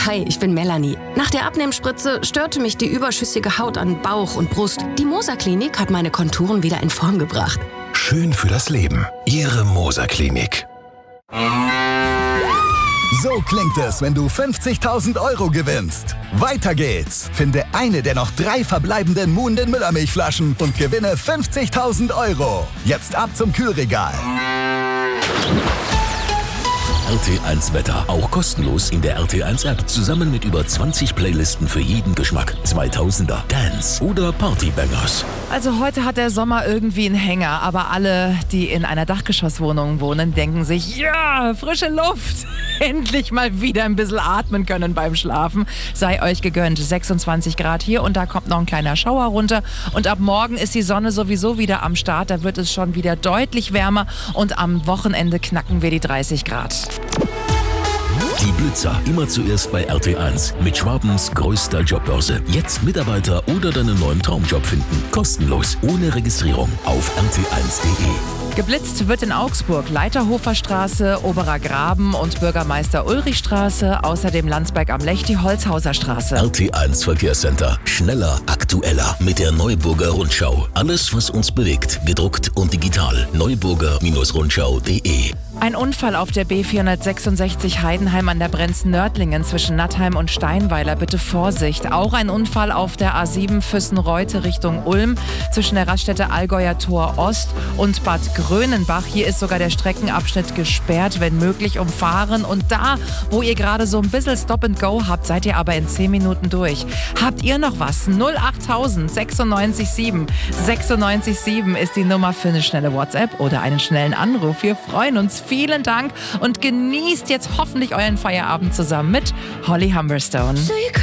Hi, ich bin Melanie. Nach der Abnehmspritze störte mich die überschüssige Haut an Bauch und Brust. Die Moser Klinik hat meine Konturen wieder in Form gebracht. Schön für das Leben. Ihre Moser Klinik. So klingt es, wenn du 50.000 € gewinnst. Weiter geht's. Finde eine der noch 3 verbleibenden Moon den Müllermilchflaschen und gewinne 50.000 €. Jetzt ab zum Kühlregal. RT1 Wetter, auch kostenlos in der RT1 App, zusammen mit über 20 Playlisten für jeden Geschmack. 2000er, Dance oder Partybangers. Also heute hat der Sommer irgendwie einen Hänger, aber alle, die in einer Dachgeschosswohnung wohnen, denken sich, ja, frische Luft, endlich mal wieder ein bisschen atmen können beim Schlafen. Sei euch gegönnt, 26 Grad hier und da kommt noch ein kleiner Schauer runter und ab morgen ist die Sonne sowieso wieder am Start, da wird es schon wieder deutlich wärmer und am Wochenende knacken wir die 30 Grad. Die Blitzer immer zuerst bei RT1 mit Schwabens größter Jobbörse. Jetzt Mitarbeiter oder deinen neuen Traumjob finden. Kostenlos, ohne Registrierung auf rt1.de. Geblitzt wird in Augsburg Leiterhofer Straße, Oberer Graben und Bürgermeister Ulrichstraße, außerdem Landsberg am Lech, die Holzhauser Straße. RT1 Verkehrscenter. Schneller, aktueller mit der Neuburger Rundschau. Alles, was uns bewegt, gedruckt und digital. Neuburger-Rundschau.de. Ein Unfall auf der B466 Heidenheim an der Brenz-Nördlingen zwischen Nattheim und Steinweiler. Bitte Vorsicht. Auch ein Unfall auf der A7 Füssen-Reute Richtung Ulm zwischen der Raststätte Allgäuer Tor Ost und Bad Grönenbach. Hier ist sogar der Streckenabschnitt gesperrt, wenn möglich umfahren. Und da, wo ihr gerade so ein bisschen Stop and Go habt, seid ihr aber in 10 Minuten durch. Habt ihr noch was? 08000 96 7 96 7 ist die Nummer für eine schnelle WhatsApp oder einen schnellen Anruf. Wir freuen uns. Vielen Dank und genießt jetzt hoffentlich euren Feierabend zusammen mit Holly Humberstone.